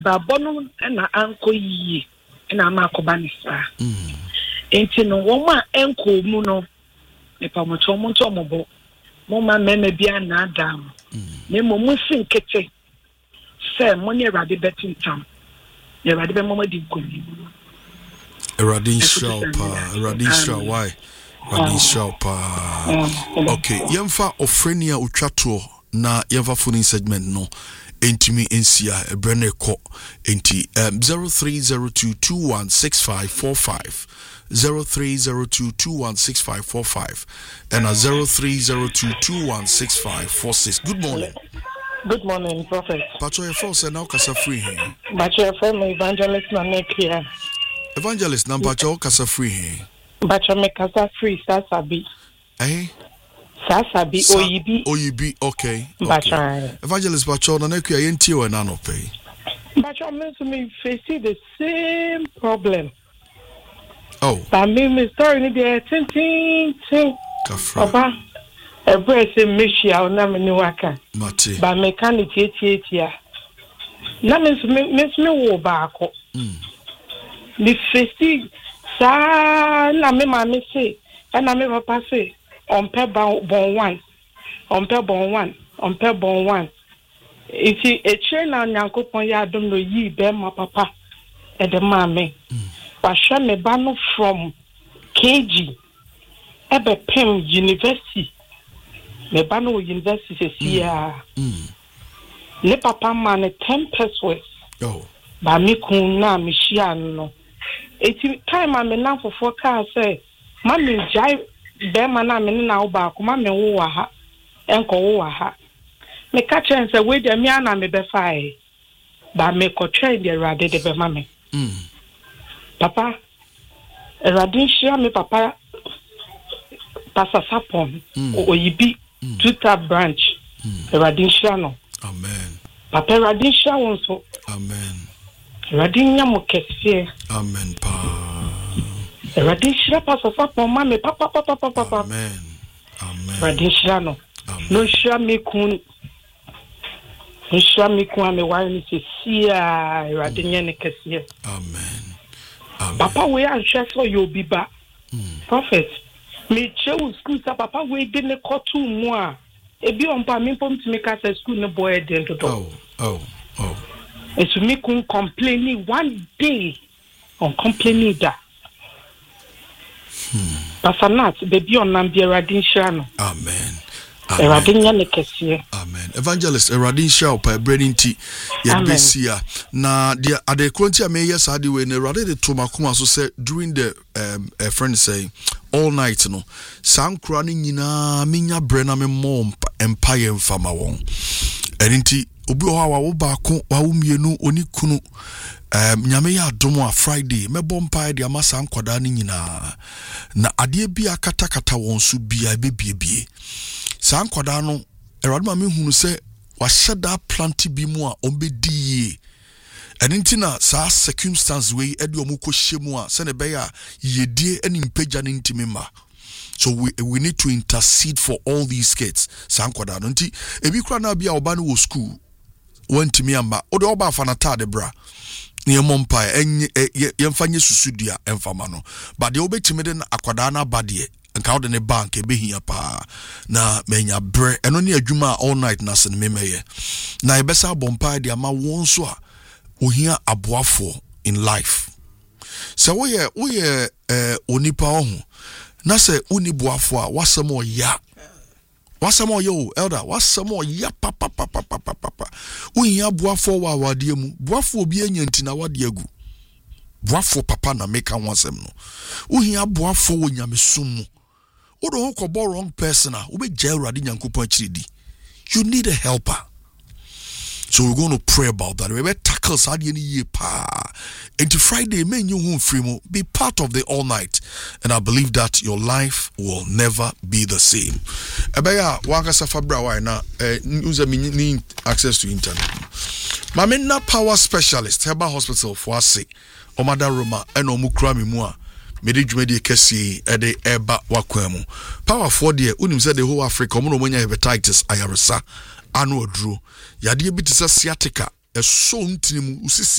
Babono na anko yi na amakoba ne sa. Enti no woma enko mu no me pa mo cho mo nto mo bo. Mo ma meme bia na adam. Me mo musin kete. Se mo ne Awurade betin tam. Awurade be mo ma di goni. Awurade inshallah why? Awurade inshallah. Okay, yemfa ofrenia utwato na yemfa phone segment no. Entimi Insia Brene Ko Enti 0302216545 0302216545 and 0302216546. Good morning. Good morning, Prophet. Pacho your phone say now kasa free here. Pacho your phone evangelist na make here. Evangelist na pacho kasa free here. Pacho me kasa free sasabi. Eh? Sasabi Oyibi okay. Evangelist Pacho na neku yenti we na no pay. Pacho me face the same problem. Oh. But me story ni dey tin. Kafra. Papa, ebrese meshia na me ni waka. Mate. Ba mechanic etia. Na me wo baako. Me face sa na me ma me say, na me papa say on pe bon one. Iti eche na Nyankopon ya adom no yi be ma papa e de ma me. Wa hwe me ba no from KG ebe pem university. Me ba no university sia. Ne papa man 10 pesos. Oh. Ba mi kun na mi hia no. Iti time am na fofo ka say ma me jai be ma na me na wo ba ko ma me wo wa ha enko wo wa ha me ka chen say we de me ana me be fai ba me ko train de Awurade de be ma me papa Awurade share me papa pasa sapon oyibi tuta branch Awurade share no amen papa Awurade share won so amen Awurade nya mo kese amen pa Awurade share pasa sapon ma me papa amen Awurade share no no share me kun ame wa ni se sia Awurade nya ne kese amen papa we anhwe so you be ba prophet me chew school sa papa we de ne kotu mu a ebi on pa me pom timi ka sa school ne boy den to oh it's me kun complaining one day on complaining that Pasanat baby on Nambiera Dinshano. Amen. Amen. Evangelist Eradin Shao pa Brenninti Yebesia. Na the ade kronti ame yes ade we ne Erade de tomakuma so say during the a friend say all night no. Sam kra ni nyina menya brena me mom empire mfama won. Erinti obi o hawa wo baako wa wo mienu oni kunu nyame ya adomo a Friday mebo mpa de amasa ankwada ni nyina na ade bia katakata won so bia bebie sa ankwada no Erade ma me hunu se wa sheda plant bi mu a ombedi erinti na sa circumstance we ede omukọ hyemu a se ne be ya yedie ani mpagya ne ntimi ma. So we need to intercede for all these kids. Sankwada no nti ebi kura na bia oba no wo school went me amba o de oba fa na tade bra ne mompa yemfa nye susudua emfama no but de obetime de akwada na bade nka de ne bank ebehia pa na menya bre eno ne adwuma all night na se ne memeye na ebesa bompa de ama won so a ohia aboafo in life. So we onipa ohu na se uni boafo a wasamo ya yo elder wasamo ya papa unya boafo wa wade mu boafo obi anya ntina wade agu boafo papa na meka wansem no unya boafo wo nyamesum mu odo ho kobo wrong person a obegya Awurade Nyankopon akiridi. You need a helper. So we're going to pray about that. We better tackle Saturday year pa. Into Friday, men you won't free mo. Be part of the all night, and I believe that your life will never be the same. Ebaya waka safabra wa na use need access to internet. Mamena power specialist Heba Hospital for us. Omada Roma eno mukra mi mua. Mede dwumadi kesi ede eba wakwemu. Power for the unim said the whole Africa omo no hepatitis ayaresa anu odru yade bi tse sciatica ɛso ntini mu usisi